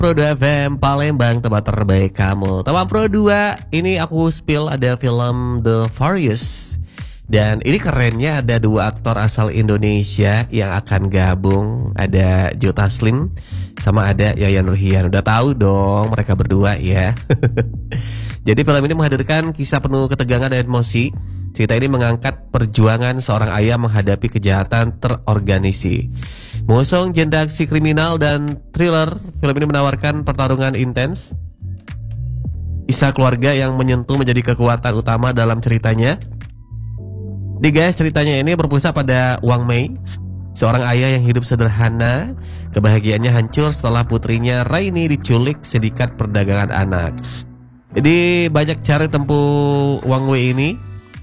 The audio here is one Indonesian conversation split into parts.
Pro 2 FM Palembang, tempat terbaik kamu. Teman Pro 2, ini aku spill ada film The Furious. Dan ini kerennya ada dua aktor asal Indonesia yang akan gabung. Ada Joe Taslim sama ada Yayan Ruhian. Udah tahu dong mereka berdua ya. Jadi film ini menghadirkan kisah penuh ketegangan dan emosi. Cerita ini mengangkat perjuangan seorang ayah menghadapi kejahatan terorganisir. Mengusung genre aksi kriminal dan thriller, film ini menawarkan pertarungan intens. Kisah keluarga yang menyentuh menjadi kekuatan utama dalam ceritanya. Guys, ceritanya ini berpusat pada Wang Mei, seorang ayah yang hidup sederhana. Kebahagiaannya hancur setelah putrinya Raini diculik sindikat perdagangan anak. Jadi banyak cara tempuh Wang Wei ini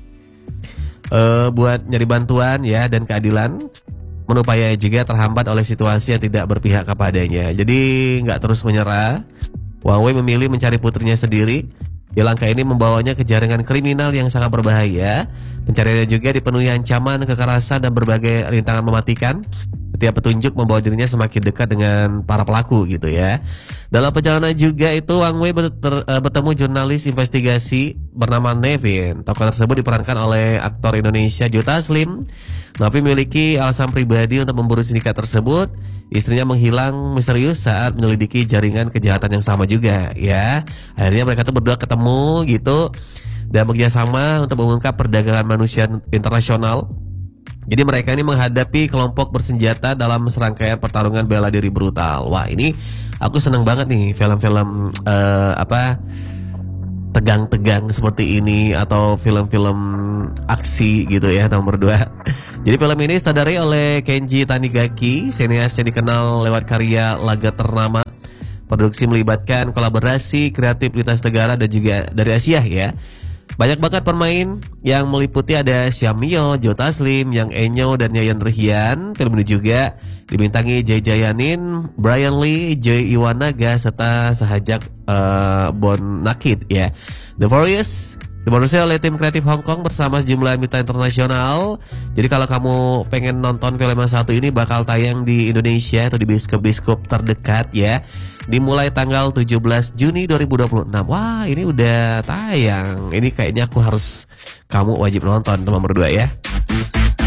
buat nyari bantuan ya dan keadilan. Menupaya juga terhambat oleh situasi yang tidak berpihak kepadanya. Jadi nggak terus menyerah. Wang Wei memilih mencari putrinya sendiri. Di langkah ini membawanya ke jaringan kriminal yang sangat berbahaya. Pencariannya juga dipenuhi ancaman, kekerasan, dan berbagai rintangan mematikan. Setiap petunjuk membawa dirinya semakin dekat dengan para pelaku gitu ya. Dalam perjalanan juga itu Wang Wei bertemu jurnalis investigasi bernama Nevin. Tokoh tersebut diperankan oleh aktor Indonesia Joe Taslim. Novi memiliki alasan pribadi untuk memburu sindikat tersebut. Istrinya menghilang misterius saat menyelidiki jaringan kejahatan yang sama juga ya. Akhirnya mereka tuh berdua ketemu gitu dan bekerjasama untuk mengungkap perdagangan manusia internasional. Jadi mereka ini menghadapi kelompok bersenjata dalam serangkaian pertarungan bela diri brutal. Wah, ini aku seneng banget nih film-film tegang-tegang seperti ini atau film-film aksi gitu ya nomor 2. Jadi film ini disutradarai oleh Kenji Tanigaki, sinias yang dikenal lewat karya laga ternama. Produksi melibatkan kolaborasi kreatif lintas negara dan juga dari Asia ya. Banyak banget pemain yang meliputi ada Xiamio, Joe Taslim, Yang Enyo, dan Yayan Ruhian. Film ini juga dibintangi Jay Jayanin, Brian Lee, Joy Iwanaga, serta Sahajak Bon Nakid ya. The Furious diproduksi oleh tim kreatif Hong Kong bersama sejumlah mitra internasional. Jadi kalau kamu pengen nonton film yang satu ini bakal tayang di Indonesia atau di bioskop-bioskop terdekat ya. Dimulai tanggal 17 Juni 2026. Wah, ini udah tayang. Ini kayaknya kamu wajib nonton teman berdua ya.